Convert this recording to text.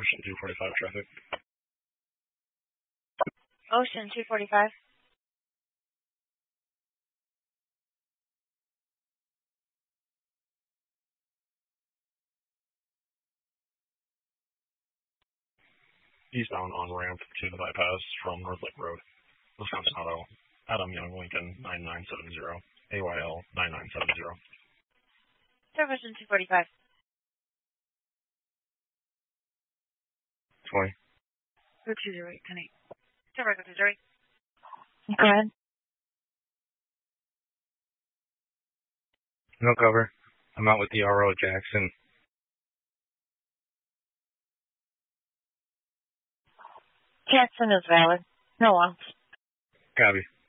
Ocean 245 traffic. Ocean 245. Eastbound on ramp to the bypass from North Lake Road, Wisconsin Auto, Adam Young Lincoln 9970, AYL 9970. Ocean 245. 20. Route 208, 10-8. Route 208. Go ahead. No cover. I'm out with the RO Jackson. Jackson is valid. No one. Copy.